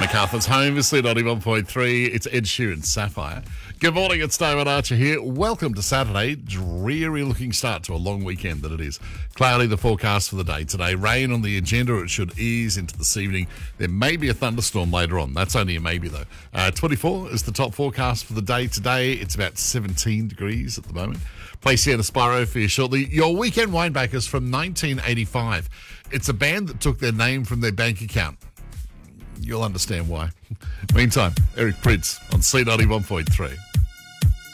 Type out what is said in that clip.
MacArthur's home is C91.3. It's Ed Sheeran, Sapphire. Good morning, it's David Archer here. Welcome to Saturday. Dreary looking start to a long weekend that it is. Cloudy the forecast for the day today. Rain on the agenda. It should ease into this evening. There may be a thunderstorm later on. That's only a maybe though. 24 is the top forecast for the day today. It's about 17 degrees at the moment. Play Sienna Spyro for you shortly. Your weekend winebackers from 1985. It's a band that took their name from their bank account. You'll understand why. Meantime, Eric Prydz on C91.3.